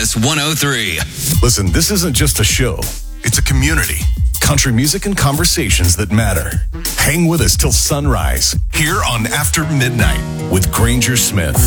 Kiss 103. Listen, this isn't just a show. It's a community. Country music and conversations that matter. Hang with us till sunrise here on After Midnight with Granger Smith.